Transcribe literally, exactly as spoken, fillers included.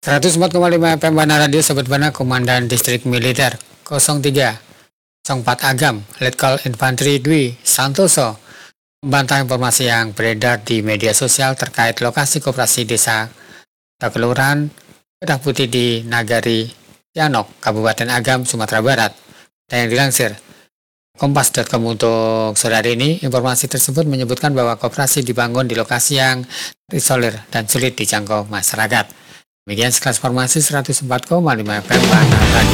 seratus empat koma lima F M Bana Radio, Sobat Bana, Komandan Distrik Militer nol tiga nol empat Agam, Letkol Infanteri Dwi Santoso, membantah informasi yang beredar di media sosial terkait lokasi koperasi desa atau kelurahan Pedak Putih di Nagari Tianok, Kabupaten Agam, Sumatera Barat. Dan yang dilansir kompas titik com untuk sore hari ini, informasi tersebut menyebutkan bahwa koperasi dibangun di lokasi yang terisolir dan sulit dijangkau masyarakat. Demikian sekelas informasi seratus empat koma lima F M Bana Radio.